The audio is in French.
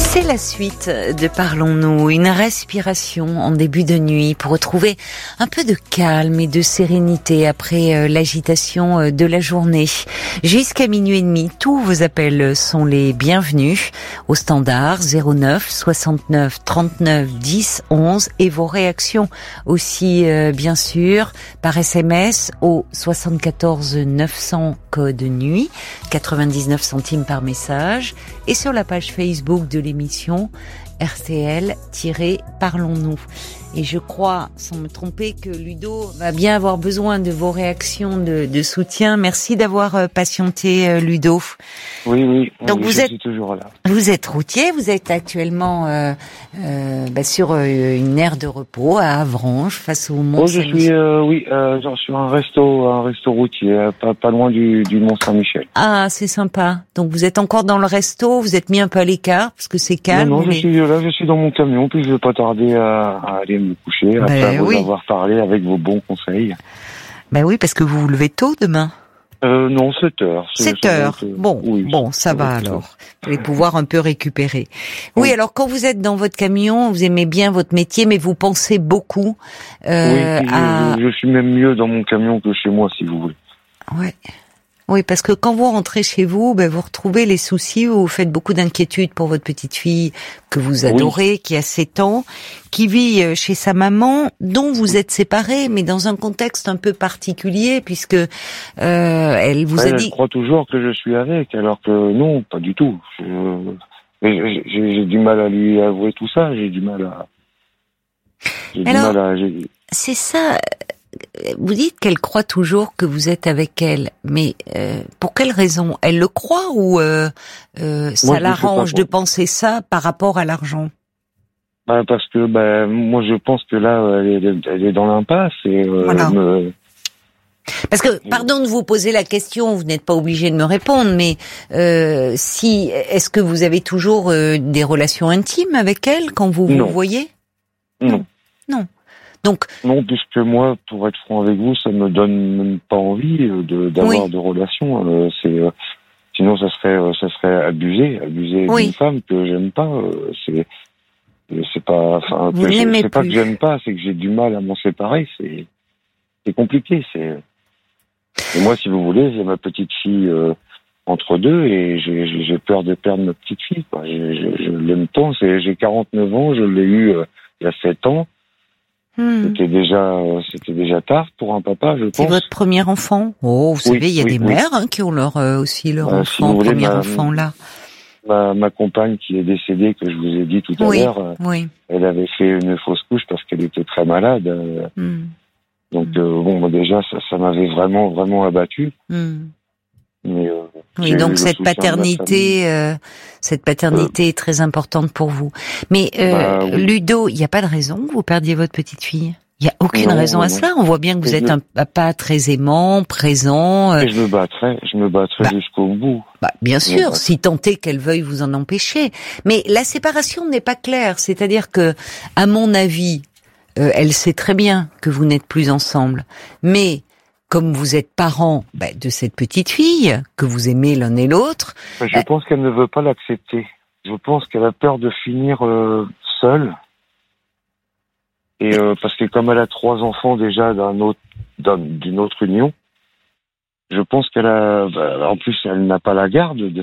C'est la suite de Parlons-nous, une respiration en début de nuit pour retrouver un peu de calme et de sérénité après l'agitation de la journée. Jusqu'à minuit et demi, tous vos appels sont les bienvenus au standard 09 69 39 10 11 et vos réactions aussi bien sûr par SMS au 74 900 code nuit, 99 centimes par message et sur la page Facebook de l'émission RTL-Parlons-nous. Et je crois, sans me tromper, que Ludo va bien avoir besoin de vos réactions de soutien. Merci d'avoir patienté, Ludo. Oui. Donc je suis toujours là. Vous êtes routier, vous êtes actuellement sur une aire de repos à Avranches, face au Mont Saint-Michel. Je suis un resto routier, pas loin du Mont Saint-Michel. Ah, c'est sympa. Donc vous êtes encore dans le resto, vous êtes mis un peu à l'écart parce que c'est calme. Non, je suis dans mon camion, puis je vais pas tarder à aller me coucher après vous avoir parlé avec vos bons conseils. Ben oui, parce que vous vous levez tôt demain. Non, 7 heures. 7 heures. Bon, ça va alors. Vous allez pouvoir un peu récupérer. Oui, alors quand vous êtes dans votre camion, vous aimez bien votre métier, mais vous pensez beaucoup je suis même mieux dans mon camion que chez moi, si vous voulez. Ouais. Oui, parce que quand vous rentrez chez vous, vous retrouvez les soucis, vous faites beaucoup d'inquiétudes pour votre petite fille que vous adorez, qui a 7 ans, qui vit chez sa maman, dont vous êtes séparés, mais dans un contexte un peu particulier, puisque elle vous a dit... Elle croit toujours que je suis avec, alors que non, pas du tout. J'ai du mal à lui avouer tout ça, c'est ça... Vous dites qu'elle croit toujours que vous êtes avec elle, mais pour quelle raison? Elle le croit ou ça l'arrange de penser ça par rapport à l'argent? Parce que moi je pense que là elle est dans l'impasse et voilà. Parce que, pardon de vous poser la question, vous n'êtes pas obligé de me répondre, mais est-ce que vous avez toujours des relations intimes avec elle quand vous vous voyez? Non. Donc, non, puisque moi, pour être franc avec vous, ça me donne même pas envie d'avoir de relations. Sinon, ça serait abuser d'une femme que j'aime pas. C'est pas que j'aime pas, c'est que j'ai du mal à m'en séparer. C'est compliqué. Et moi, si vous voulez, j'ai ma petite fille entre deux et j'ai peur de perdre ma petite fille. Quoi. Je l'aime tant. J'ai 49 ans, je l'ai eu il y a 7 ans. C'était déjà tard pour un papa, je pense. C'est votre premier enfant? Oh, vous savez, il y a des mères qui ont aussi leur enfant, si premier enfant là. Ma compagne qui est décédée, que je vous ai dit tout à l'heure, elle avait fait une fausse couche parce qu'elle était très malade. Donc déjà ça m'avait vraiment vraiment abattu. Mais, donc cette paternité est très importante pour vous. Mais Ludo, il n'y a pas de raison que vous perdiez votre petite fille. Il n'y a aucune raison à cela. On voit bien que vous êtes un papa très aimant, présent. Et je me battrai jusqu'au bout. Bien sûr, si tant est qu'elle veuille vous en empêcher. Mais la séparation n'est pas claire. C'est-à-dire que, à mon avis, elle sait très bien que vous n'êtes plus ensemble. Mais comme vous êtes parents de cette petite fille, que vous aimez l'un et l'autre... Je pense qu'elle ne veut pas l'accepter. Je pense qu'elle a peur de finir seule. Et parce que comme elle a 3 enfants déjà d'une autre union, je pense qu'elle a... en plus, elle n'a pas la garde de